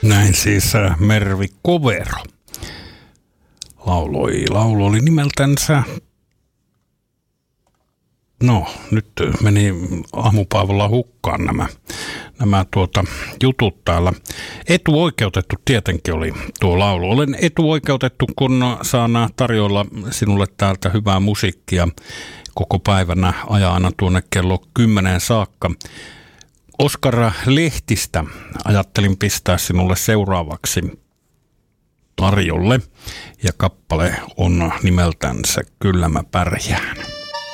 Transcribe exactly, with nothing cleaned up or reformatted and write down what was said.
Näin siis Mervi Kovero lauloi. Laulu oli nimeltänsä, no nyt meni aamupäivällä hukkaan nämä, nämä tuota, jutut täällä. Etuoikeutettu tietenkin oli tuo laulu. Olen etuoikeutettu, kun saan tarjoilla sinulle täältä hyvää musiikkia koko päivänä ajana tuonne kello kymmenen saakka. Oskar Lehtistä ajattelin pistää sinulle seuraavaksi tarjolle ja kappale on nimeltänsä Kyllä mä pärjään.